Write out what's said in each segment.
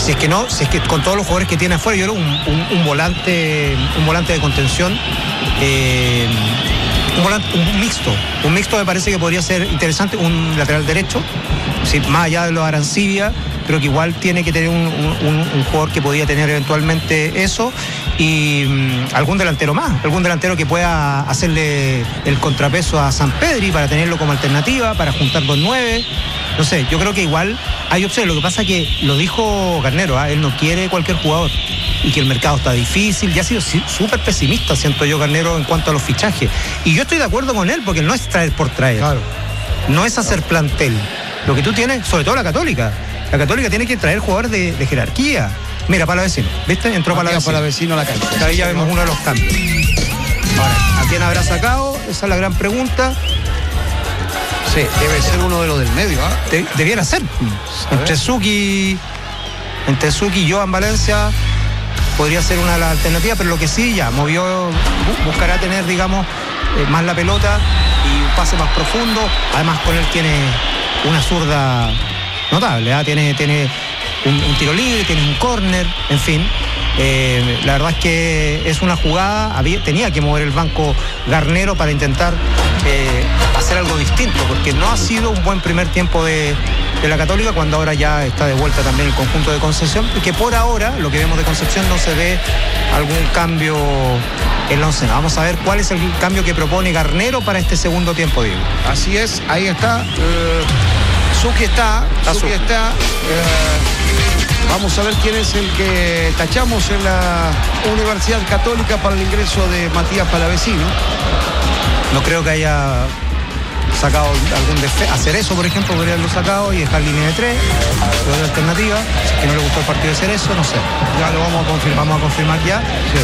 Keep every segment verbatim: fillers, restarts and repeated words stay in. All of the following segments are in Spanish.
Si es que no, si es que con todos los jugadores que tiene afuera, yo creo un, un, un volante, un volante de contención, eh, un volante, un mixto, un mixto me parece que podría ser interesante, un lateral derecho, sí, más allá de los Arancibia, creo que igual tiene que tener un, un, un jugador que podría tener eventualmente eso, y um, algún delantero más, algún delantero que pueda hacerle el contrapeso a Sampedri para tenerlo como alternativa, para juntar dos nueve. No sé, yo creo que igual hay opciones. Lo que pasa es que lo dijo Garnero, ¿eh? Él no quiere cualquier jugador y que el mercado está difícil. Ya ha sido súper pesimista, siento yo, Garnero, en cuanto a los fichajes. Y yo estoy de acuerdo con él, porque no es traer por traer. Claro. No es hacer claro. plantel. Lo que tú tienes, sobre todo la Católica, la Católica tiene que traer jugadores de, de jerarquía. Mira, Palavecino, ¿viste? Entró Palavecino. Palavecino a la cancha. Ahí ya vemos uno de los cambios. Ahora, ¿a quién habrá sacado? Esa es la gran pregunta. Sí, debe ser uno de los del medio, ¿ah? ¿eh? De, debiera ser. Entre Suki, entre Suki y Joan Valencia podría ser una de las alternativas, pero lo que sí ya movió, buscará tener, digamos, eh, más la pelota y un pase más profundo. Además, con él tiene una zurda notable, ¿eh? Tiene, tiene un, un tiro libre, tiene un córner, en fin. Eh, la verdad es que es una jugada, había, tenía que mover el banco Garnero para intentar eh, hacer algo distinto, porque no ha sido un buen primer tiempo de, de la Católica, cuando ahora ya está de vuelta también el conjunto de Concepción, y que por ahora, lo que vemos de Concepción, no se ve algún cambio en la oncena. Vamos a ver cuál es el cambio que propone Garnero para este segundo tiempo, Diego. Así es, ahí está. Eh, Suki está, Suki está. Eh, Vamos a ver quién es el que tachamos en la Universidad Católica para el ingreso de Matías Palavecino. No creo que haya sacado algún defecto. Hacer eso, por ejemplo, podría haberlo sacado y dejar línea de tres. Otra alternativa. Si es que no le gustó el partido de Cerezo, no sé. Ya lo vamos a confirmar, vamos a confirmar ya. Sí.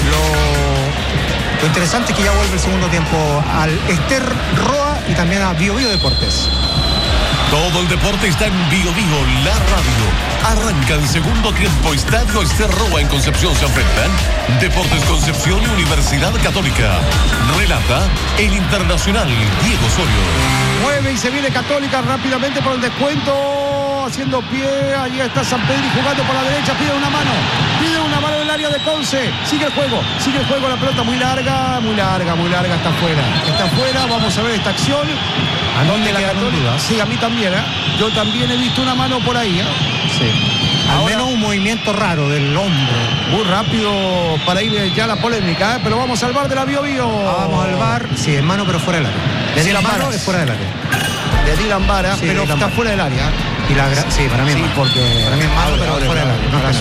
Lo, lo interesante es que ya vuelve el segundo tiempo al Ester Roa y también a Bio Bio Deportes. Todo el deporte está en Bio Bio, la radio. Arranca el segundo tiempo. Estadio Ester Roa en Concepción se enfrentan Deportes Concepción y Universidad Católica. Relata el internacional Diego Osorio. Mueve y se viene Católica rápidamente por el descuento, haciendo pie. Allí está Sampedri jugando por la derecha, pide una mano. Pide una mano del área de Conce. Sigue el juego, sigue el juego, la pelota muy larga, muy larga, muy larga, está afuera. Está afuera, vamos a ver esta acción. ¿A dónde la Católica? Sí, a mí también, ¿eh? Yo también he visto una mano por ahí, ¿eh? Sí. Al Ahora, menos un movimiento raro del hombro. Muy rápido para ir ya a la polémica, ¿eh? Pero vamos al bar de la Bio Bio. Ah, vamos al bar, sí, en mano, pero fuera del área. De Dylan Vara es fuera del área. De Dylan Vara, sí, pero Dylan está Vara. Fuera del área. Y la gra- sí, para mí sí, es porque para mí es malo, pero fuera del área. No está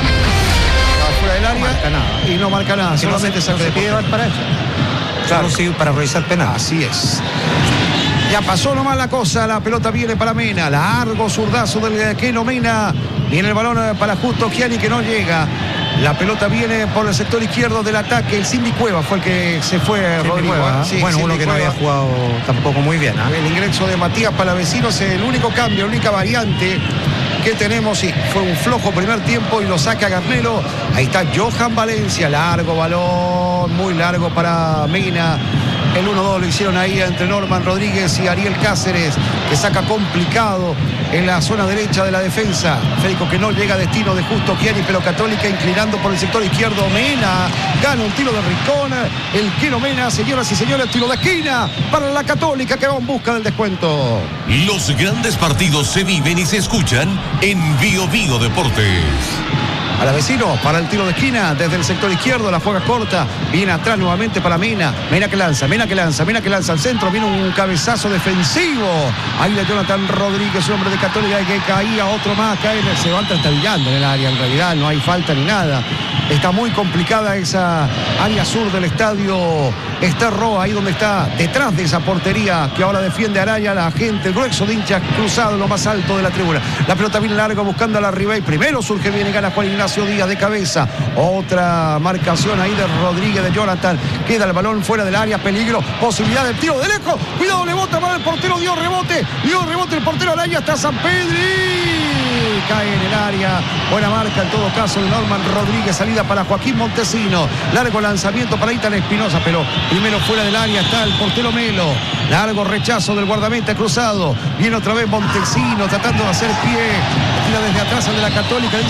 fuera del área, no marca nada. Y no marca nada, si solamente no se, no se pide bar para eso. Claro, sí, para revisar penal. Así es. Ya pasó nomás la cosa, la pelota viene para Mena, largo zurdazo del Keno Mena, viene el balón para Justo Chiani que no llega, la pelota viene por el sector izquierdo del ataque, el Cindy Cueva fue el que se fue, Rodrigo. Cueva, sí, bueno, Cindy uno que Cueva. No había jugado tampoco muy bien. ¿eh? El ingreso de Matías Palavecino es el único cambio, la única variante que tenemos, sí, fue un flojo primer tiempo y lo saca Garnero. Ahí está Johan Valencia, largo balón, muy largo para Mena. El uno dos lo hicieron ahí entre Norman Rodríguez y Ariel Cáceres, que saca complicado en la zona derecha de la defensa. Federico que no llega a destino de Justo Chiani, pero Católica inclinando por el sector izquierdo. Mena gana un tiro de Ricón. El Keno Mena, señoras y señores, tiro de esquina para la Católica que va en busca del descuento. Los grandes partidos se viven y se escuchan en Bio Bio Deportes. Palavecino para el tiro de esquina desde el sector izquierdo, la juega corta, viene atrás nuevamente para Mena, Mena que lanza, Mena que lanza, Mena que lanza al centro, viene un cabezazo defensivo, ahí la Jonathan Rodríguez, un hombre de Católica que caía, otro más, cae, se va trastabillando en el área, en realidad no hay falta ni nada, está muy complicada esa área sur del estadio Ester Roa, ahí donde está, detrás de esa portería que ahora defiende Araya, la gente, el grueso de hinchas cruzado en lo más alto de la tribuna, la pelota viene larga buscando a la Ribey, primero surge bien y gana Juan Ignacio Díaz de cabeza, otra marcación ahí de Rodríguez, de Jonathan, queda el balón fuera del área, peligro, posibilidad del tiro de lejos, cuidado, le bota mal el portero, dio rebote, dio rebote el portero Araya, está Sampedri, cae en el área, buena marca en todo caso de Norman Rodríguez, salida para Joaquín Montesino, largo lanzamiento para Itán Espinosa, pero primero fuera del área está el portero Melo, largo rechazo del guardameta cruzado, viene otra vez Montesino tratando de hacer pie, tira desde atrás al de la Católica.